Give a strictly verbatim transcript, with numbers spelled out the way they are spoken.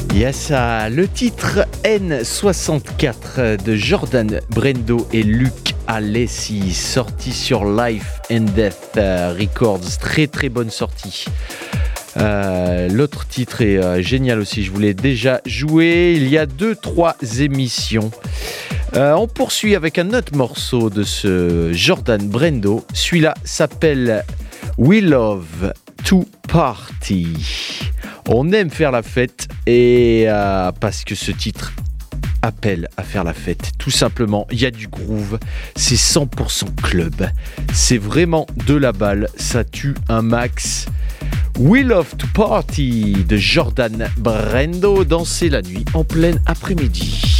Yes, le titre N soixante-quatre de Jordan Brendo et Luke Alessi, sorti sur Life and Death Records, très très bonne sortie. Euh, l'autre titre est euh, génial aussi, je vous l'ai déjà joué il y a deux trois émissions. Euh, on poursuit avec un autre morceau de ce Jordan Brendo. Celui-là s'appelle We Love to Party. On aime faire la fête et euh, parce que ce titre appelle à faire la fête. Tout simplement, il y a du groove, c'est cent pour cent club. C'est vraiment de la balle, ça tue un max. We Love to Party de Jordan Brendo, danser la nuit en plein après-midi.